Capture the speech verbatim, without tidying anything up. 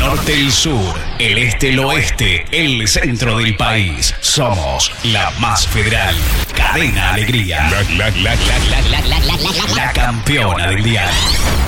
norte, el sur, el este, el oeste, el centro del país. Somos la más federal. Cadena Alegría. La, la, la, la, la, la, la, la, la, la campeona del dial.